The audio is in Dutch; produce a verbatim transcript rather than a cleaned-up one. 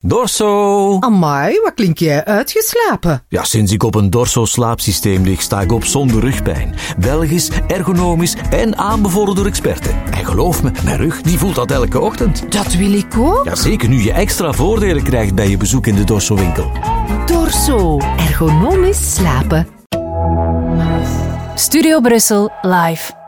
Dorso! Amai, wat klink jij uitgeslapen? Ja, sinds ik op een Dorso-slaapsysteem lig, sta ik op zonder rugpijn. Belgisch, ergonomisch en aanbevolen door experten. En geloof me, mijn rug die voelt dat elke ochtend. Dat wil ik ook. Ja, zeker nu je extra voordelen krijgt bij je bezoek in de Dorso-winkel. Dorso. Ergonomisch slapen. Studio Brussel live.